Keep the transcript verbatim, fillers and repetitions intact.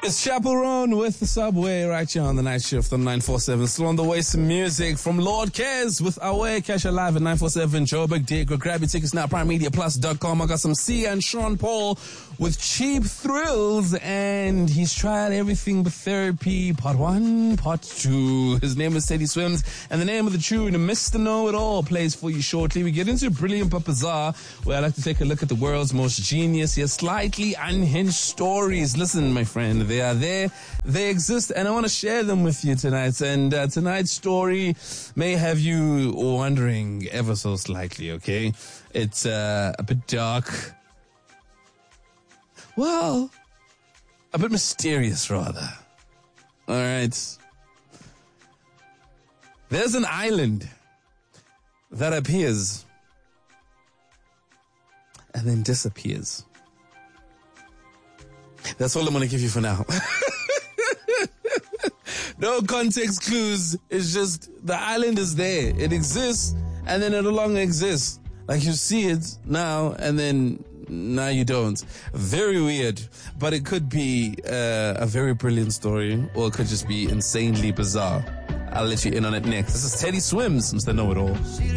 It's Chaperone with the Subway right here on the night shift on nine forty-seven. Still on the way, some music from Lord Cares with Away. Cash Alive at nine forty-seven. Joburg Dig. Grab your tickets now, prime media plus dot com. I got some Sia and Sean Paul with Cheap Thrills, and he's tried everything but therapy. Part one, part two. His name is Teddy Swims, and the name of the tune, Mister Know-It-All, plays for you shortly. We get into Brilliant but Bizarre, where I like to take a look at the world's most genius yet slightly unhinged stories. Listen, my friend, they are there, they exist, and I want to share them with you tonight. And uh, tonight's story may have you wondering ever so slightly, okay? It's uh, a bit dark. Well, a bit mysterious, rather. All right. There's an island that appears and then disappears. That's all I'm going to give you for now. No context clues. It's just the island is there. It exists, and then it no longer exists. Like you see it now, and then now you don't. Very weird, but it could be uh, a very brilliant story, or it could just be insanely bizarre. I'll let you in on it next. This is Teddy Swims, Mister Know-It-All.